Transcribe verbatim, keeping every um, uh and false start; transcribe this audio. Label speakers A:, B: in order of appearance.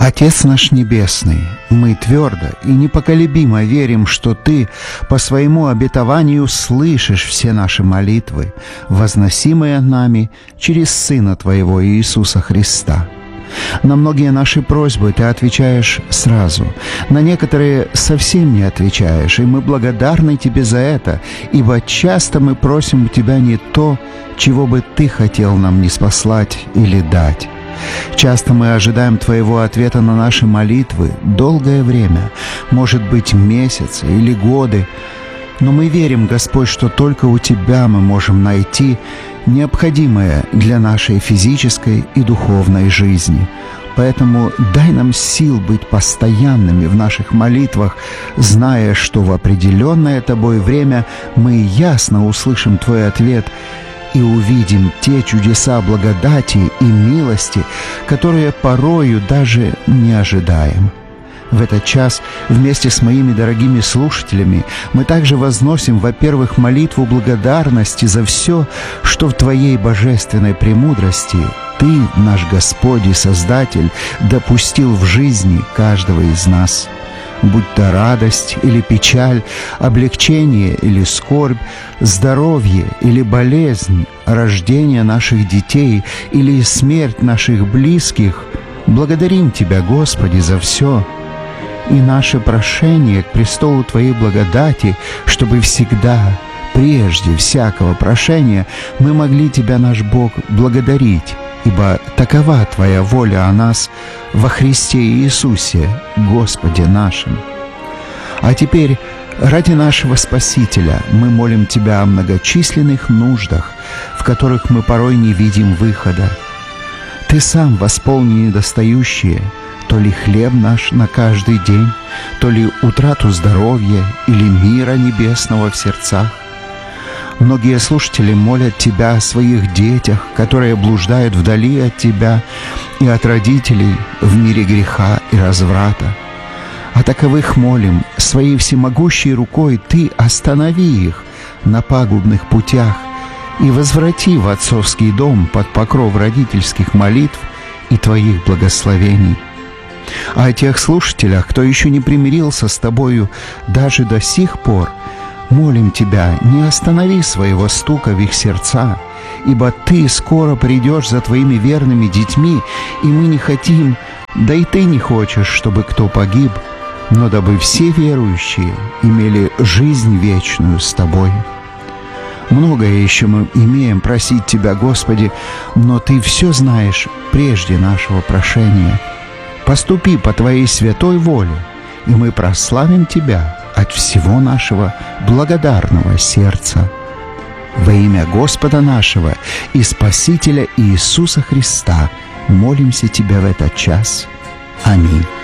A: Отец наш Небесный, мы твердо и непоколебимо верим, что Ты по своему обетованию слышишь все наши молитвы, возносимые нами через Сына Твоего Иисуса Христа. На многие наши просьбы Ты отвечаешь сразу, на некоторые совсем не отвечаешь, и мы благодарны Тебе за это, ибо часто мы просим у Тебя не то, чего бы Ты хотел нам ниспослать или дать. Часто мы ожидаем Твоего ответа на наши молитвы долгое время, может быть, месяцы или годы, но мы верим, Господь, что только у Тебя мы можем найти необходимое для нашей физической и духовной жизни. Поэтому дай нам сил быть постоянными в наших молитвах, зная, что в определенное Тобой время мы ясно услышим Твой ответ и увидим те чудеса благодати и милости, которые порою даже не ожидаем. В этот час вместе с моими дорогими слушателями мы также возносим, во-первых, молитву благодарности за все, что в Твоей божественной премудрости Ты, наш Господь и Создатель, допустил в жизни каждого из нас. Будь то радость или печаль, облегчение или скорбь, здоровье или болезнь, рождение наших детей или смерть наших близких, благодарим Тебя, Господи, за все. И наше прошение к престолу Твоей благодати, чтобы всегда, прежде всякого прошения, мы могли Тебя, наш Бог, благодарить, ибо такова Твоя воля о нас во Христе Иисусе, Господе нашим. А теперь, ради нашего Спасителя, мы молим Тебя о многочисленных нуждах, в которых мы порой не видим выхода. Ты сам восполни недостающие, то ли хлеб наш на каждый день, то ли утрату здоровья или мира небесного в сердцах. Многие слушатели молят Тебя о своих детях, которые блуждают вдали от Тебя и от родителей в мире греха и разврата. О таковых молим, своей всемогущей рукой Ты останови их на пагубных путях и возврати в отцовский дом под покров родительских молитв и Твоих благословений. А о тех слушателях, кто еще не примирился с Тобою даже до сих пор, молим Тебя, не останови своего стука в их сердца, ибо Ты скоро придешь за Твоими верными детьми, и мы не хотим, да и Ты не хочешь, чтобы кто погиб, но дабы все верующие имели жизнь вечную с Тобой. Многое еще мы имеем просить Тебя, Господи, но Ты все знаешь прежде нашего прошения. Поступи по Твоей святой воле, и мы прославим Тебя от всего нашего благодарного сердца. Во имя Господа нашего и Спасителя Иисуса Христа молимся Тебя в этот час. Аминь.